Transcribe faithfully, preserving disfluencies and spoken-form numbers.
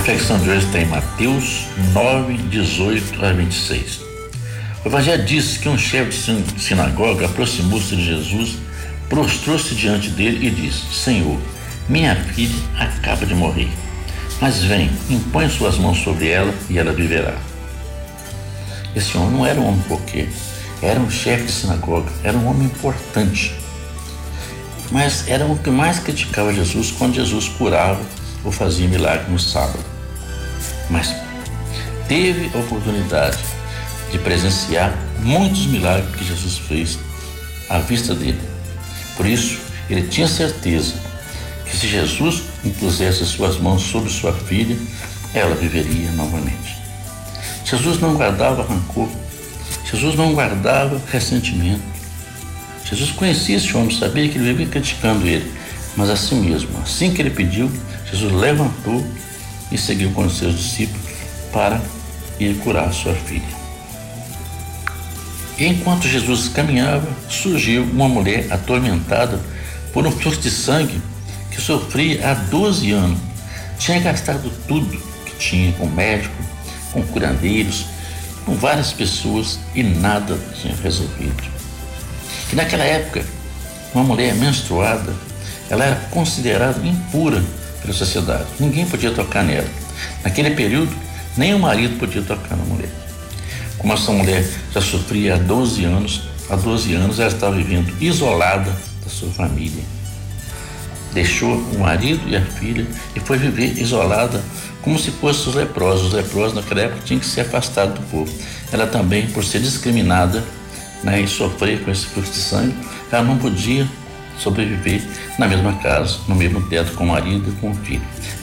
reflexão de hoje está em Mateus nove, dezoito a vinte e seis. O Evangelho diz que um chefe de sinagoga aproximou-se de Jesus, prostrou-se diante dele e disse: Senhor, minha filha acaba de morrer, mas vem, impõe suas mãos sobre ela e ela viverá. Esse homem não era um homem qualquer, era um chefe de sinagoga, era um homem importante, mas era o que mais criticava Jesus quando Jesus curava ou fazia milagre no sábado. Mas teve a oportunidade de presenciar muitos milagres que Jesus fez à vista dele. Por isso, ele tinha certeza que se Jesus impusesse suas mãos sobre sua filha, ela viveria novamente. Jesus não guardava rancor, Jesus não guardava ressentimento. Jesus conhecia esse homem, sabia que ele vivia criticando ele, mas assim mesmo, assim que ele pediu, Jesus levantou e seguiu com os seus discípulos para ir curar sua filha. E enquanto Jesus caminhava, surgiu uma mulher atormentada por um fluxo de sangue que sofria há doze anos. Tinha gastado tudo que tinha com médico, com curandeiros, com várias pessoas e nada tinha resolvido. E naquela época, uma mulher menstruada, ela era considerada impura pela sociedade. Ninguém podia tocar nela. Naquele período, nem o marido podia tocar na mulher. Como essa mulher já sofria há doze anos, há doze anos ela estava vivendo isolada da sua família. Deixou o marido e a filha e foi viver isolada como se fossem os leprosos. Os leprosos naquela época tinham que ser afastados do povo. Ela também, por ser discriminada, né, e sofrer com esse fluxo de sangue, ela não podia sobreviver na mesma casa, no mesmo teto com o marido e com o filho.